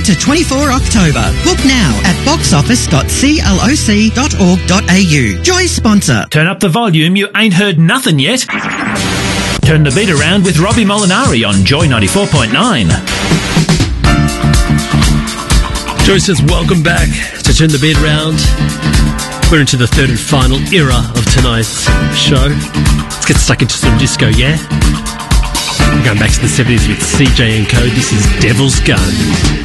to 24 October. Book now at boxoffice.cloc.org.au. Joy sponsor. Turn up the volume, you ain't heard nothing yet. Turn the beat around with Robbie Molinari on Joy 94.9. Joy says, welcome back to Turn the Beat Around. We're into the third and final era of tonight's show. Let's get stuck into some disco, yeah? We're going back to the 70s with CJ and Co. This is Devil's Gun.